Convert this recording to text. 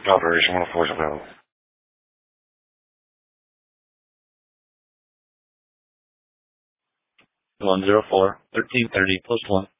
Operation 104 is available. 104, 1330, post 1.